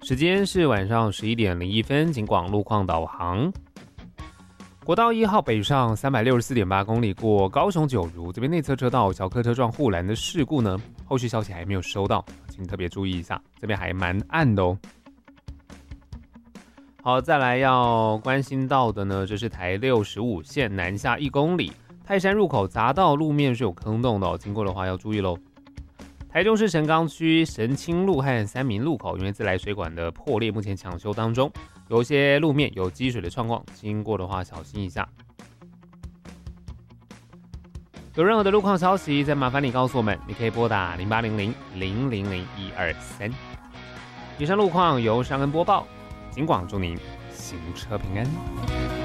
时间是晚上11点01分，警广路况导航。国道1号北上364.8公里过高雄九如，这边内侧车道小客车撞护栏的事故呢，后续消息还没有收到，请特别注意一下，这边还蛮暗的哦。好，再来要关心到的呢，这是台65线南下1公里，泰山入口匝道路面是有坑洞的哦，经过的话要注意喽。台中市神冈区神清路和三民路口，因为自来水管的破裂，目前抢修当中，有些路面有积水的状况，经过的话小心一下。有任何的路况消息，再麻烦你告诉我们，你可以拨打0800-000-123。以上路况由尚恩播报，警广祝您行车平安。